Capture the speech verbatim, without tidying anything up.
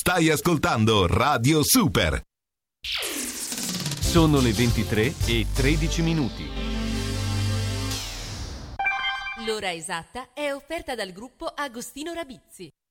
Stai ascoltando Radio Super. Sono le ventitré e tredici minuti. L'ora esatta è offerta dal gruppo Agostino Rabizzi.